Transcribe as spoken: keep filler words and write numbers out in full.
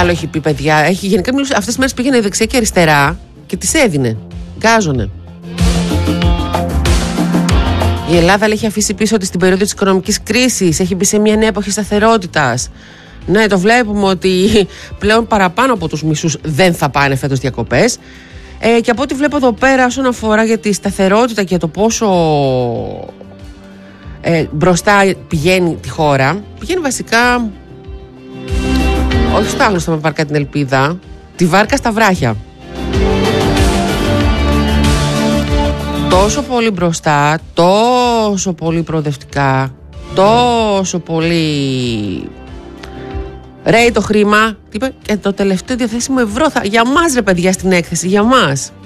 άλλο έχει πει, παιδιά. Έχει, γενικά αυτές τις μέρες πήγαινε δεξιά και αριστερά και τις έδινε. Γκάζωνε. Η Ελλάδα λέει, έχει αφήσει πίσω ότι στην περίοδο της οικονομικής κρίσης έχει μπει σε μια νέα εποχή σταθερότητας. Ναι, το βλέπουμε ότι πλέον παραπάνω από τους μισούς δεν θα πάνε φέτος διακοπές. Ε, και από ό,τι βλέπω εδώ πέρα, όσον αφορά για τη σταθερότητα και το πόσο ε, μπροστά πηγαίνει τη χώρα, πηγαίνει βασικά όχι στο άγνωστο με βάρκα την ελπίδα, τη βάρκα στα βράχια. Τόσο πολύ μπροστά, τόσο πολύ προοδευτικά, τόσο πολύ ρέει το χρήμα. Και το τελευταίο διαθέσιμο ευρώ θα, για μας ρε παιδιά στην έκθεση, για μας.